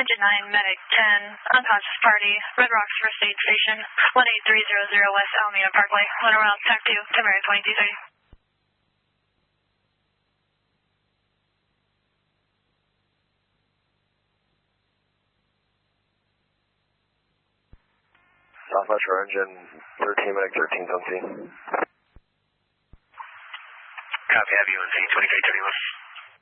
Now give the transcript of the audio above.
Engine 9, Medic 10, unconscious party, Red Rocks First Aid Station, 18300 West Alameda Parkway, went around TAC 2, Temporary 2230. Southwest Shore Engine 13, Medic 13, zone C. Copy, have you on C 2331.